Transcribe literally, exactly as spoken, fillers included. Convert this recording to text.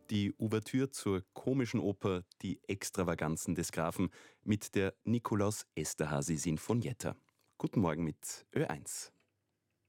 die Ouvertüre zur komischen Oper Die Extravaganzen des Grafen mit der Nikolaus Esterhazy Sinfonietta. Guten Morgen mit Ö eins.